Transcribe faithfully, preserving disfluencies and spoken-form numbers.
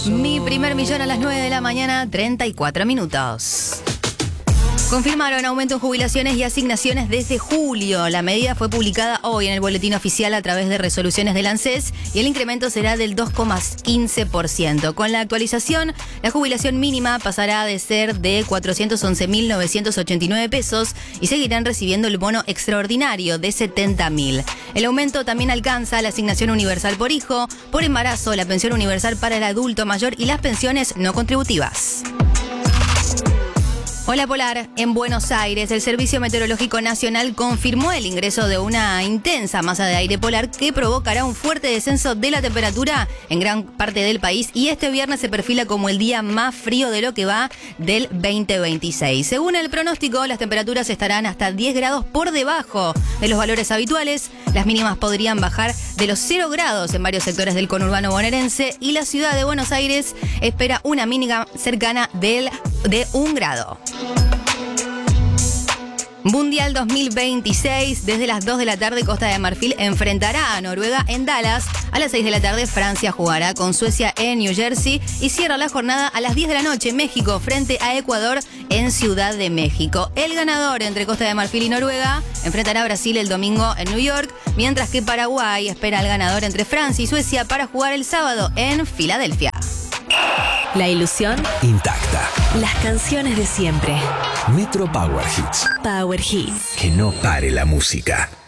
Mi primer millón a las nueve de la mañana, treinta y cuatro minutos. Confirmaron aumento en jubilaciones y asignaciones desde julio. La medida fue publicada hoy en el boletín oficial a través de resoluciones del ANSES y el incremento será del dos coma quince por ciento. Con la actualización, la jubilación mínima pasará de ser de cuatrocientos once mil novecientos ochenta y nueve pesos y seguirán recibiendo el bono extraordinario de setenta mil. El aumento también alcanza la asignación universal por hijo, por embarazo, la pensión universal para el adulto mayor y las pensiones no contributivas. Hola Polar, en Buenos Aires, el Servicio Meteorológico Nacional confirmó el ingreso de una intensa masa de aire polar que provocará un fuerte descenso de la temperatura en gran parte del país y este viernes se perfila como el día más frío de lo que va del veinte veintiséis. Según el pronóstico, las temperaturas estarán hasta diez grados por debajo de los valores habituales, las mínimas podrían bajar de los cero grados en varios sectores del conurbano bonaerense y la ciudad de Buenos Aires espera una mínima cercana del, de un grado. Mundial dos mil veintiséis, desde las dos de la tarde Costa de Marfil enfrentará a Noruega en Dallas. A las seis de la tarde Francia jugará con Suecia en New Jersey y cierra la jornada a las diez de la noche México frente a Ecuador en Ciudad de México. El ganador entre Costa de Marfil y Noruega enfrentará a Brasil el domingo en New York, mientras que Paraguay espera al ganador entre Francia y Suecia para jugar el sábado en Filadelfia. La ilusión intacta. Las canciones de siempre. Metro Power Hits. Power Hits. Que no pare la música.